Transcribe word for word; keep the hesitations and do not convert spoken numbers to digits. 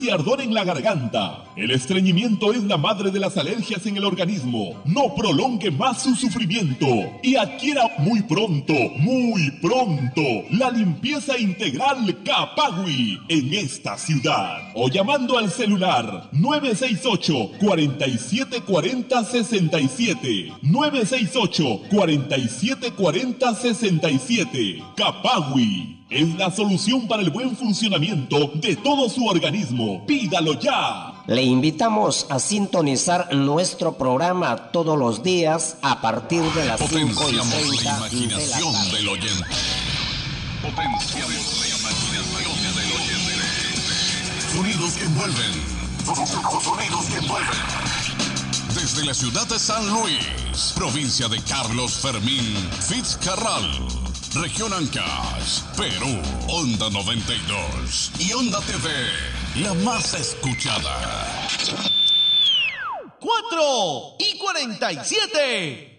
y ardor en la garganta. El estreñimiento es la madre de las alergias en el organismo. No prolongue más su sufrimiento y adquiera muy pronto, muy pronto, la limpieza integral Capagui en esta ciudad. O llamando al celular nueve seis ocho, cuatro siete cuatro cero, seis siete. nueve seis ocho, cuatro siete cuatro cero, seis siete. Capagui es la solución para el buen funcionamiento de todo su organismo. ¡Pídalo ya! Le invitamos a sintonizar nuestro programa todos los días a partir de las cinco y treinta la imaginación de la del oyente. Potenciamos la imaginación del oyente. Sonidos que envuelven. Sonidos que envuelven. Desde la ciudad de San Luis, provincia de Carlos Fermín Fitzcarral, región Ancash, Perú, Onda noventa y dos y Onda T V, la más escuchada. cuatro y cuarenta y siete.